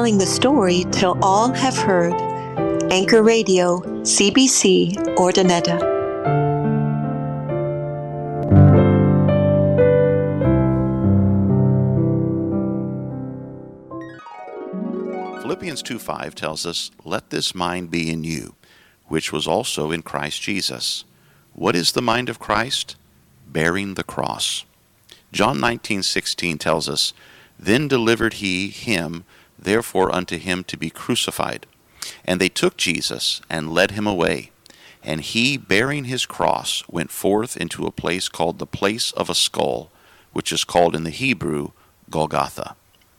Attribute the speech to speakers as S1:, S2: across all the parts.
S1: telling the story till all have heard. Anchor Radio, CBC, Urdaneta.
S2: Philippians 2:5 tells us, "Let this mind be in you, which was also in Christ Jesus." What is the mind of Christ? Bearing the cross. John 19:16 tells us, "Then delivered he him, therefore unto him to be crucified. And they took Jesus, and led him away. And he, bearing his cross, went forth into a place called the place of a skull, which is called in the Hebrew, Golgotha."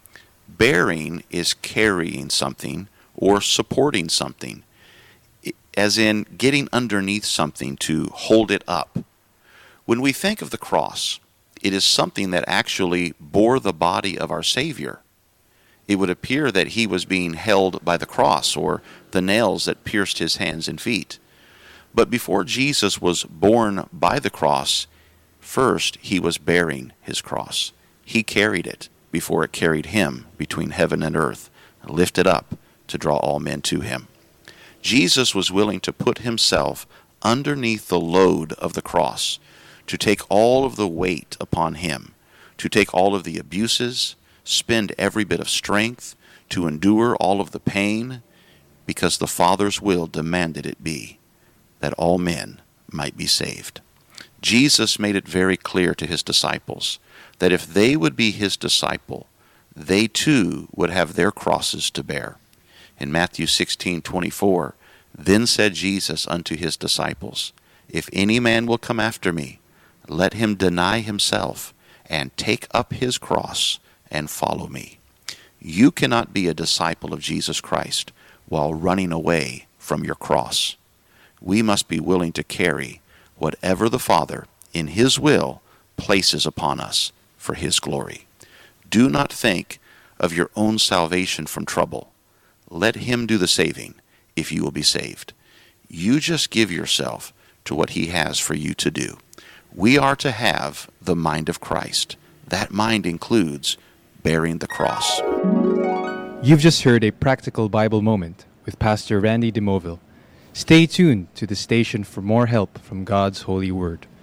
S2: Bearing is carrying something or supporting something, as in getting underneath something to hold it up. When we think of the cross, it is something that actually bore the body of our Savior. It would appear that he was being held by the cross or the nails that pierced his hands and feet. But before Jesus was borne by the cross, first he was bearing his cross. He carried it before it carried him between heaven and earth, lifted up to draw all men to him. Jesus was willing to put himself underneath the load of the cross, to take all of the weight upon him, to take all of the abuses, spend every bit of strength, to endure all of the pain, because the Father's will demanded it be, that all men might be saved. Jesus made it very clear to his disciples that if they would be his disciple, they too would have their crosses to bear. In Matthew 16:24, "Then said Jesus unto his disciples, If any man will come after me, let him deny himself, and take up his cross, and follow me." You cannot be a disciple of Jesus Christ while running away from your cross. We must be willing to carry whatever the Father, in his will, places upon us for his glory. Do not think of your own salvation from trouble. Let him do the saving if you will be saved. You just give yourself to what he has for you to do. We are to have the mind of Christ. That mind includes bearing the cross.
S3: You've just heard a practical Bible moment with Pastor Randy DeMoville. Stay tuned to the station for more help from God's holy word.